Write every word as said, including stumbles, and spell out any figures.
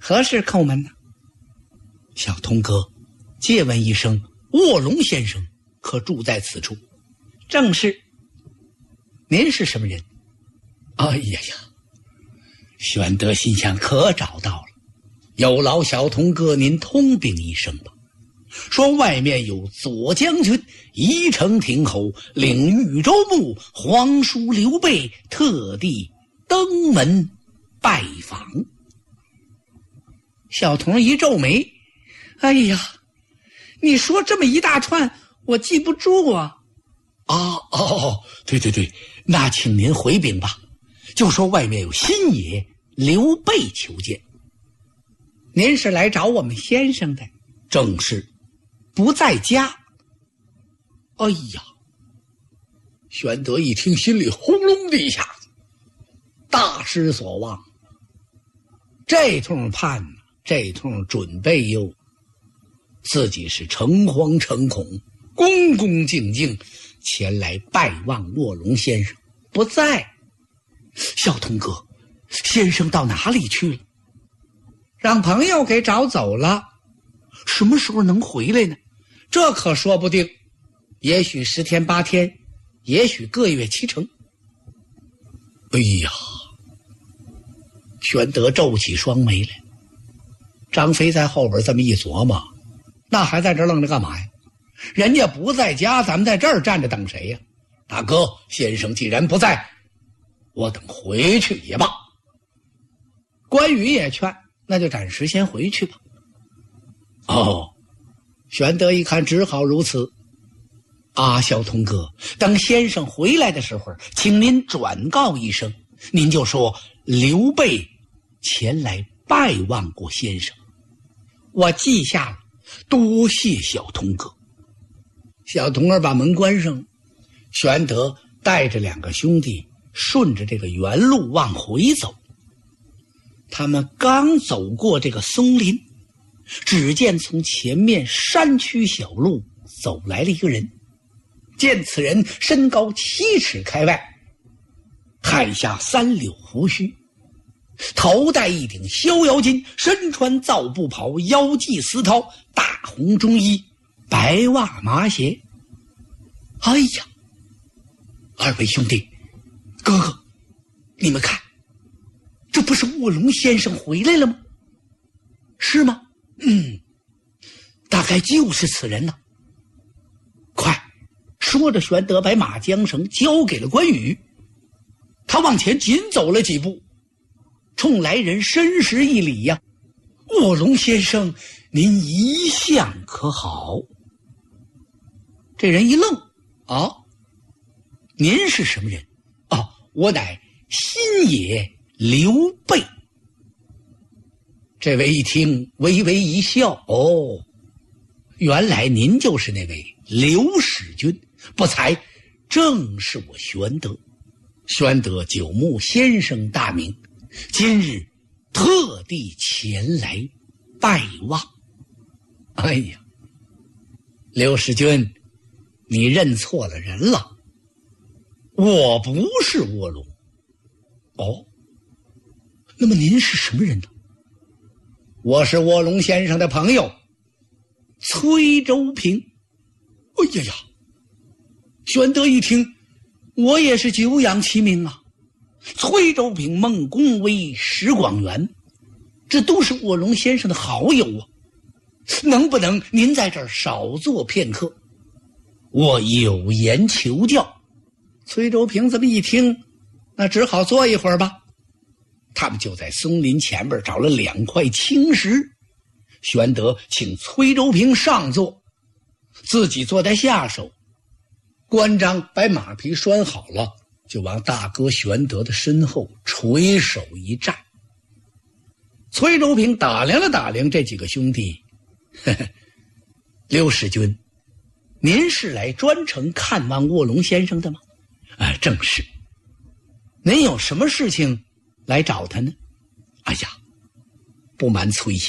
何事叩门呢？小童哥，借问一声，卧龙先生可住在此处？正是。您是什么人？哎呀呀！玄德心想，可找到了，有劳小童哥您通禀一声吧，说外面有左将军宜城亭侯领豫州牧皇叔刘备特地登门拜访。小童一皱眉，哎呀，你说这么一大串我记不住啊。啊哦，对对对，那请您回禀吧，就说外面有新爷刘备求见。您是来找我们先生的？正是，不在家。哎呀，玄德一听，心里轰隆的一下子，大失所望。这通盼呢，这通准备哟，自己是诚惶诚恐，恭恭敬敬前来拜望卧龙先生，不在。小童哥，先生到哪里去了？让朋友给找走了。什么时候能回来呢？这可说不定，也许十天八天，也许个月七成。哎呀，玄德皱起双眉来。张飞在后边这么一琢磨，那还在这愣着干嘛呀？人家不在家，咱们在这儿站着等谁呀？大哥，先生既然不在，我等回去也罢。关羽也劝，那就暂时先回去吧。哦，玄德一看，只好如此。啊，小童哥，等先生回来的时候，请您转告一声，您就说刘备前来拜望过先生。我记下了，多谢小童哥。小童儿把门关上，玄德带着两个兄弟顺着这个原路往回走。他们刚走过这个松林，只见从前面山区小路走来了一个人。见此人身高七尺开外，亥下三绺胡须，头戴一顶逍遥巾，身穿皂布袍，腰系丝绦，大红中衣，白袜麻鞋。哎呀，二位兄弟，哥哥，你们看，这不是卧龙先生回来了吗？是吗？嗯，大概就是此人了。快！说着，玄德把马缰绳交给了关羽，他往前紧走了几步，冲来人深施一礼呀、啊：“卧龙先生，您一向可好？”这人一愣，啊，您是什么人？哦，我乃新野刘备。这位一听，微微一笑，哦，原来您就是那位刘使君，不才正是我玄德。玄德久慕先生大名，今日特地前来拜望。哎呀，刘使君，你认错了人了，我不是卧龙。哦，那么您是什么人呢？我是卧龙先生的朋友，崔州平。哎呀呀，玄德一听，我也是久仰其名啊。崔州平、孟公威、石广元，这都是卧龙先生的好友啊。能不能您在这儿少坐片刻？我有言求教。崔州平这么一听，那只好坐一会儿吧。他们就在松林前边找了两块青石，玄德请崔州平上座，自己坐在下手。关张把马匹拴好了，就往大哥玄德的身后垂手一站。崔州平打量了打量这几个兄弟，呵呵，刘使君，您是来专程看望卧龙先生的吗？啊，正是。您有什么事情来找他呢？哎呀，不瞒崔先生，